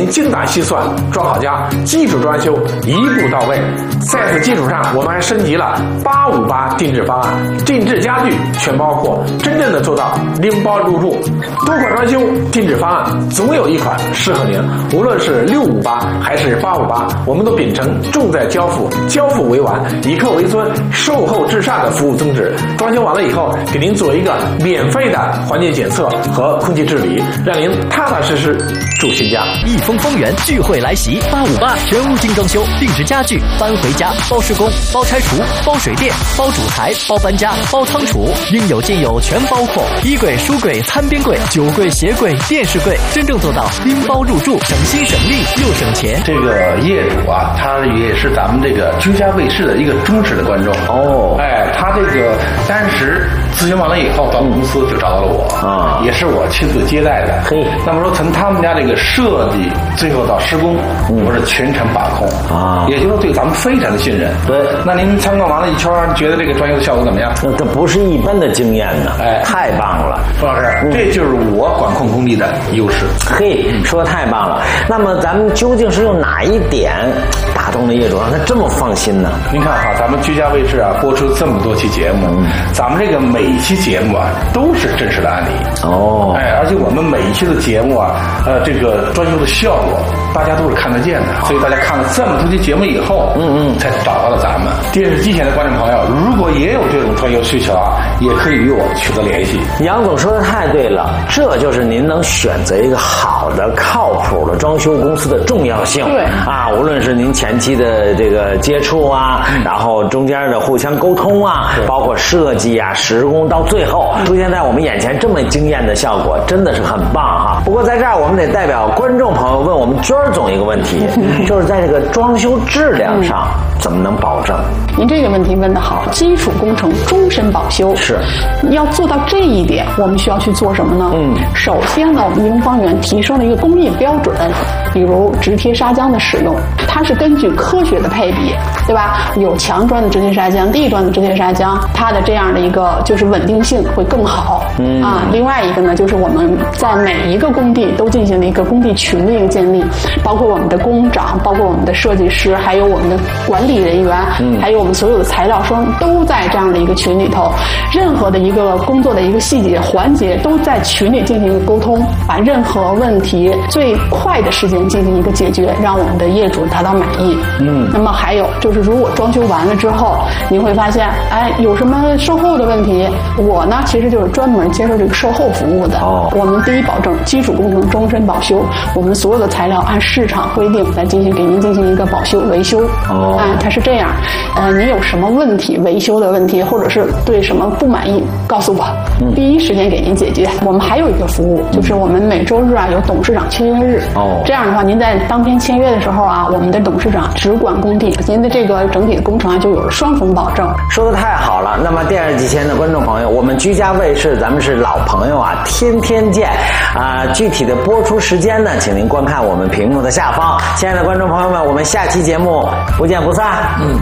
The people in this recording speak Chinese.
精打细算装好家，基础装修一步到位。在此基础上，我们还升级了858定制方案，定制家具全包括，真正的做到拎包入住。多款装修定制方案，总有一款适合您。无论是658还是858，我们都秉承重在交付，交付为完，以客为尊，售后至上的服务宗旨。装修完了以后，给您做一个免费的环境检测和空气治理，让您踏踏实实住新家。 益丰丰源聚会来袭，858全屋精装修，定制家具，搬回家，包施工，包拆除，包水电，包主材，包搬家，包仓储，应有尽有，全包括。衣柜、书柜、餐边柜、酒柜、鞋柜、电视柜，真正做到拎包入住，省心省力又省钱。 这个业主啊，他也是咱们这个居家卫视的一个忠实的观众哦。他这个当时咨询完了以后，到公司就找到了我啊，也是我亲自接待的。嘿，那么说从他们家这个设计最后到施工，我是全程把控啊，也就是对咱们非常的信任。对，那您参观完了一圈，觉得这个装修的效果怎么样？ 这不是一般的经验呢，太棒了， 冯老师，这就是我管控工地的优势。 嘿，说得太棒了。那么咱们究竟是用哪一点打动了业主，让他这么放心呢？ 您看哈，咱们居家卫视啊播出这么多期节目，咱们这个每一期节目啊都是真实的案例哦。而且我们每一期的节目啊，这个装修的效果大家都是看得见的，所以大家看了这么多期节目以后，才找到了咱们。电视机前的观众朋友，如果也有这种装修需求啊，也可以与我取得联系。 杨总说的太对了，这就是您能选择一个好的、靠谱的装修公司的重要性。对啊，无论是您前期的这个接触啊，然后中间的互相沟通啊，包括设计啊、施工，到最后出现在我们眼前这么惊艳的效果，真的是很棒哈。不过在这儿，我们得代表观众朋友问我们娟儿总一个问题，就是在这个装修质量上怎么能保证？ 您这个问题问得好，基础工程终身保修是要做到这一点，我们需要去做什么呢？首先呢，我们益丰方圆提升了一个工艺标准，比如直贴砂浆的使用，它是根据科学的配比，对吧？有强端的直贴砂浆、低端的直贴砂浆，它的这样的一个就是稳定性会更好。另外一个呢，就是我们在每一个工地都进行了一个工地群的一个建立，包括我们的工长，包括我们的设计师，还有我们的管理人员，还有我们所有的材料商都在这样的一个群里头，任何的一个工作的一个细节环节都在群里进行一个沟通，把任何问题最快的时间进行一个解决，让我们的业主达到满意。那么还有就是，如果装修完了之后，您会发现，有什么售后的问题，我呢其实就是专门接受这个售后服务的。我们第一保证基础工程终身保修，我们所有的材料按市场规定来给您进行一个保修维修。它是这样，你有什么问题，维修的问题，或者是对什么不满意，告诉我，第一时间给您解决。我们还有一个服务，就是我们每周日啊有董事长签约日。这样的话，您在当天签约的时候啊，我们的董事长只管工地，您的这个整体的工程啊就有了双重保证。 说得太好了。那么电视机前的观众朋友，我们居家卫视咱们是老朋友啊，天天见啊。具体的播出时间呢，请您观看我们屏幕的下方。亲爱的观众朋友们，我们下期节目不见不散。